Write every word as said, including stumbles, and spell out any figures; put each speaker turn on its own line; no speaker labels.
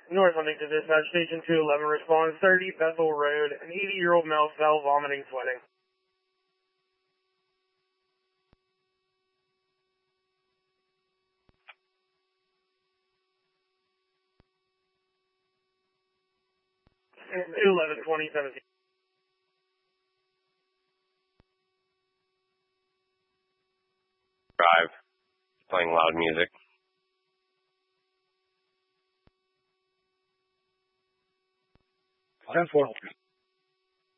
North Huntington Dispatch Station two eleven responds thirty Bethel Road. An eighty-year-old male fell vomiting, sweating. two eleven twenty seventeen.
Drive. Playing loud music.
ten four.